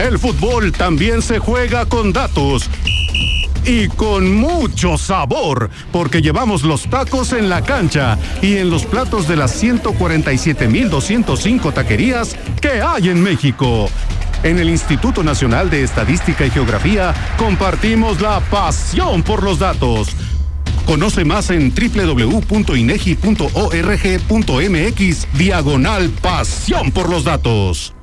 El fútbol también se juega con datos. Y con mucho sabor, porque llevamos los tacos en la cancha y en los platos de las 147,205 taquerías que hay en México. En el Instituto Nacional de Estadística y Geografía compartimos la pasión por los datos. Conoce más en www.inegi.org.mx/pasión por los datos.